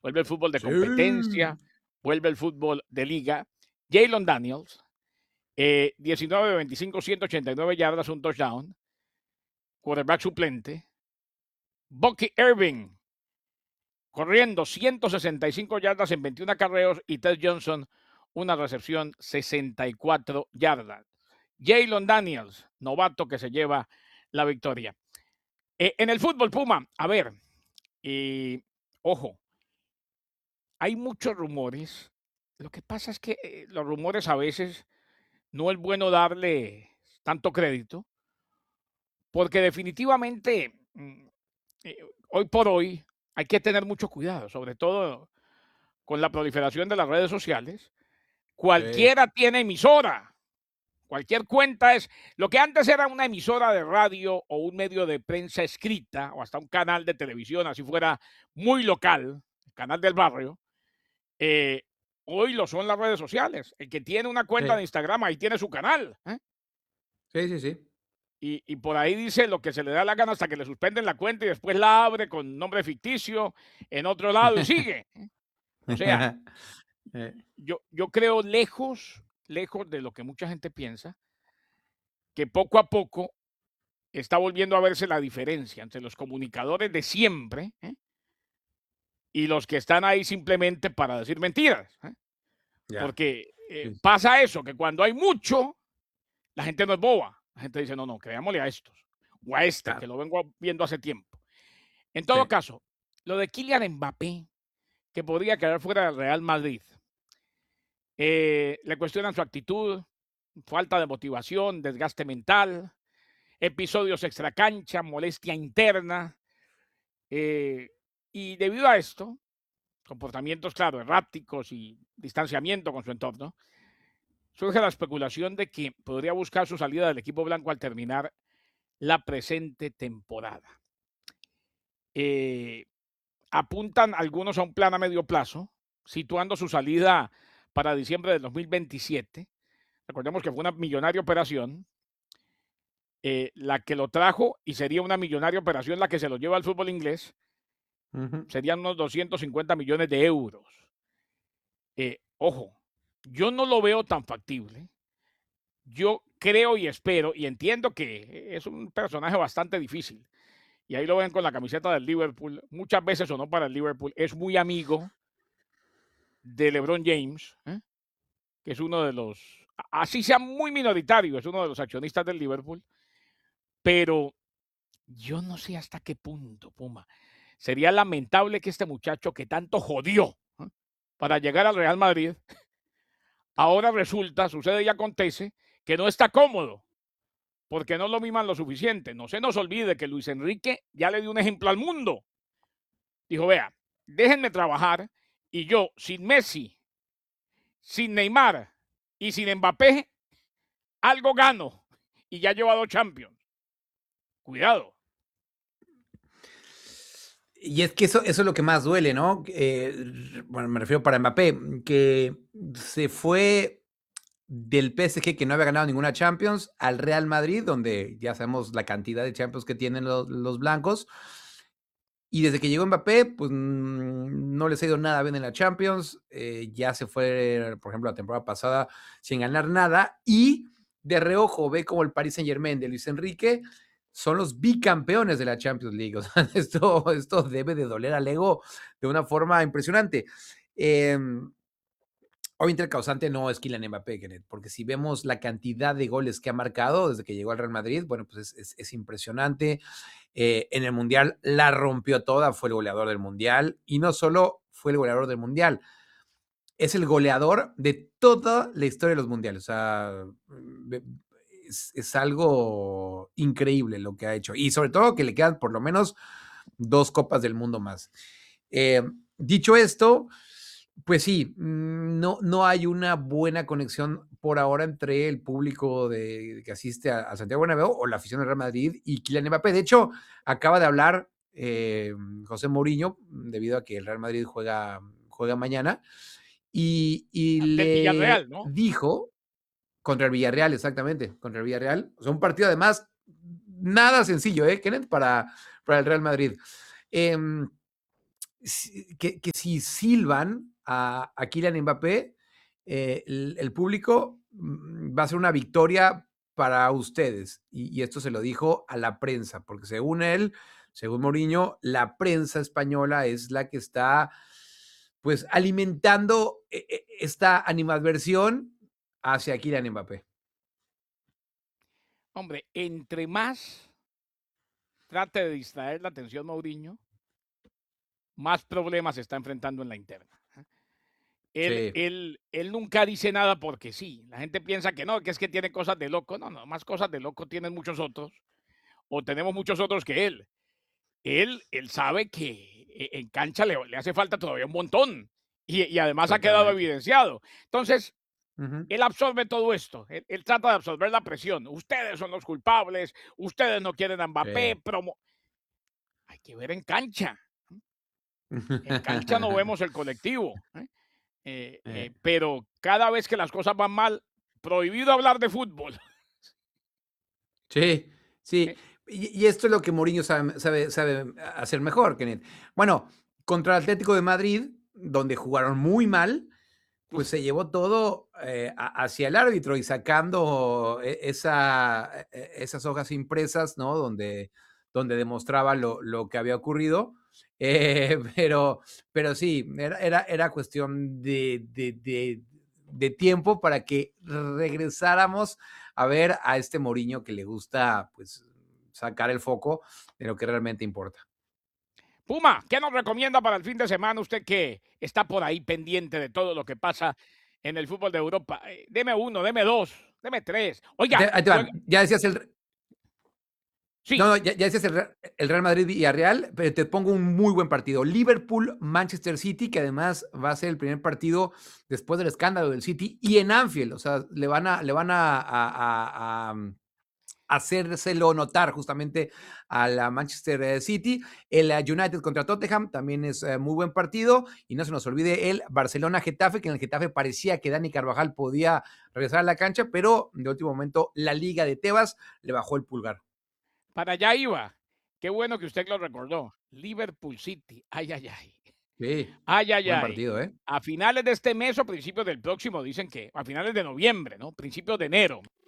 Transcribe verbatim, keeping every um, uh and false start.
vuelve el fútbol de Sí. competencia, vuelve el fútbol de liga. Jalen Daniels, eh, diecinueve de veinticinco, ciento ochenta y nueve yardas, un touchdown. Quarterback suplente. Bucky Irving, corriendo ciento sesenta y cinco yardas en veintiún acarreos, y Ted Johnson, una recepción, sesenta y cuatro yardas. Jalen Daniels, novato, que se lleva la victoria. Eh, en el fútbol, Puma, a ver, y ojo, hay muchos rumores. Lo que pasa es que eh, los rumores a veces no es bueno darle tanto crédito, porque definitivamente mm, eh, hoy por hoy hay que tener mucho cuidado, sobre todo con la proliferación de las redes sociales. Sí. Cualquiera tiene emisora, cualquier cuenta es, lo que antes era una emisora de radio o un medio de prensa escrita o hasta un canal de televisión, así fuera muy local, el canal del barrio, eh, hoy lo son las redes sociales. El que tiene una cuenta de Sí. Instagram, ahí tiene su canal, ¿eh? Sí, sí, sí. Y, y por ahí dice lo que se le da la gana hasta que le suspenden la cuenta y después la abre con nombre ficticio en otro lado y sigue. ¿Eh? O sea, Eh, yo, yo creo lejos, lejos de lo que mucha gente piensa, que poco a poco está volviendo a verse la diferencia entre los comunicadores de siempre, ¿eh? Y los que están ahí simplemente para decir mentiras, ¿eh? ya. Porque eh, Sí, pasa eso, que cuando hay mucho, la gente no es boba. La gente dice, no, no, creámosle a estos o a este, que claro. lo vengo viendo hace tiempo. En todo Sí. caso, lo de Kylian Mbappé, que podría quedar fuera del Real Madrid, eh, le cuestionan su actitud, falta de motivación, desgaste mental, episodios extracancha, molestia interna. Eh, y debido a esto, comportamientos, claro, erráticos y distanciamiento con su entorno, surge la especulación de que podría buscar su salida del equipo blanco al terminar la presente temporada. Eh, Apuntan algunos a un plan a medio plazo, situando su salida para diciembre del dos mil veintisiete. Recordemos que fue una millonaria operación, eh, la que lo trajo, y sería una millonaria operación la que se lo lleva al fútbol inglés. Ujú. Serían unos doscientos cincuenta millones de euros. Eh, ojo, yo no lo veo tan factible. Yo creo y espero y entiendo que es un personaje bastante difícil. Y ahí lo ven con la camiseta del Liverpool. Muchas veces sonó para el Liverpool. Es muy amigo de LeBron James, ¿eh? Que es uno de los, así sea muy minoritario, es uno de los accionistas del Liverpool. Pero yo no sé hasta qué punto, Puma. Sería lamentable que este muchacho que tanto jodió, ¿eh?, para llegar al Real Madrid, ahora resulta, sucede y acontece, que no está cómodo, porque no lo miman lo suficiente. No se nos olvide que Luis Enrique ya le dio un ejemplo al mundo. Dijo, vea, déjenme trabajar y yo sin Messi, sin Neymar y sin Mbappé, algo gano. Y ya lleva dos Champions. Cuidado. Y es que eso eso es lo que más duele, ¿no? Eh, bueno, me refiero para Mbappé, que se fue del P S G, que no había ganado ninguna Champions, al Real Madrid, donde ya sabemos la cantidad de Champions que tienen los los blancos. Y desde que llegó Mbappé, pues, mm, no les ha ido nada bien en la Champions, eh, ya se fue, por ejemplo, la temporada pasada sin ganar nada, y de reojo ve como el Paris Saint-Germain de Luis Enrique son los bicampeones de la Champions League. O sea, esto esto debe de doler al ego de una forma impresionante. Em, obviamente el causante no es Kylian Mbappé, Kenneth, porque si vemos la cantidad de goles que ha marcado desde que llegó al Real Madrid, bueno, pues es es es impresionante. Eh, en el Mundial la rompió toda, fue el goleador del Mundial, y no solo fue el goleador del Mundial, es el goleador de toda la historia de los Mundiales. O sea, es, es algo increíble lo que ha hecho. Y sobre todo que le quedan por lo menos dos Copas del Mundo más. Eh, dicho esto, pues sí, mm, no, no hay una buena conexión por ahora entre el público de, que asiste a, a Santiago Bernabéu o la afición del Real Madrid y Kylian Mbappé. De hecho, acaba de hablar eh, José Mourinho, debido a que el Real Madrid juega, juega mañana, y, y Ante el le Villarreal, ¿no? dijo, contra el Villarreal, exactamente, contra el Villarreal, o sea, un partido además nada sencillo, ¿eh, Kenneth? Para, para el Real Madrid. Eh, si que que si silban a a Kylian Mbappé, eh, el el público, mm, va a ser una victoria para ustedes. Y y esto se lo dijo a la prensa, porque según él, según Mourinho, la prensa española es la que está, pues, alimentando e e esta animadversión hacia Kylian Mbappé. Hombre, entre más trate de distraer la atención Mourinho, más problemas se está enfrentando en la interna. Él, Sí. él, él nunca dice nada porque sí. La gente piensa que no, que es que tiene cosas de loco. No, no, más cosas de loco tienen muchos otros, o tenemos muchos otros que él. Él, él sabe que e- en cancha le, le hace falta todavía un montón. Y, y además ha quedado Totalmente. evidenciado. Entonces, Ujú. él absorbe todo esto. Él, él trata de absorber la presión. Ustedes son los culpables. Ustedes no quieren a Sí. Mbappé. Promo Hay que ver en cancha. En cancha no vemos el colectivo. ¿eh? Eh, Eh, eh, pero cada vez que las cosas van mal, prohibido hablar de fútbol. sí, ¿eh? sí. Y y esto es lo que Mourinho sabe sabe sabe hacer mejor, Kenneth. Bueno, contra el Atlético de Madrid, donde jugaron muy mal, pues Uf, se llevó todo, eh, ha hacia el árbitro y sacando e esa e e esas hojas impresas, ¿no? Donde donde demostraba lo lo que había ocurrido. Eh, pero pero sí, era era era cuestión de de de de tiempo para que regresáramos a ver a este Mourinho que le gusta, pues, sacar el foco de lo que realmente importa. Puma, ¿qué nos recomienda para el fin de semana usted que está por ahí pendiente de todo lo que pasa en el fútbol de Europa? Eh, deme uno, deme dos, deme tres. Oiga, Te ahí te juega. van, ya decías el no, Sí, no, ya, ya decías el, Re- el Real Madrid y Villarreal, pero te pongo un muy buen partido. Liverpool-Manchester City, que además va a ser el primer partido después del escándalo del City y en Anfield. O sea, le van a, le van a, a, a, a, mm, hacérselo notar justamente a la Manchester eh, City. El eh, United contra Tottenham también es eh, muy buen partido. Y no se nos olvide el Barcelona-Getafe, que en el Getafe parecía que Dani Carvajal podía regresar a la cancha, pero de último momento la Liga de Tebas le bajó el pulgar. para allá iba. Qué bueno que usted lo recordó. Liverpool City. Ay, ay, ay. Sí, Ay, ay, buen ay. partido, ¿eh? A finales de este mes o principios del próximo, dicen que a finales de noviembre, ¿no? Principios de enero.